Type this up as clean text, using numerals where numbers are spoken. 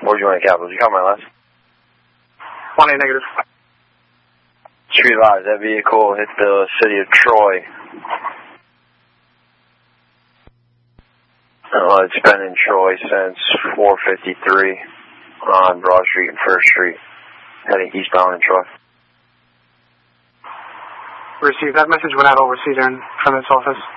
Where'd you want to capital? Did you call my last? 1-8 negative. Street live, that vehicle hit the city of Troy. It's been in Troy since 4:53 on Broad Street and 1st Street, heading eastbound in Troy. Received. That message went out over Cedar from its office.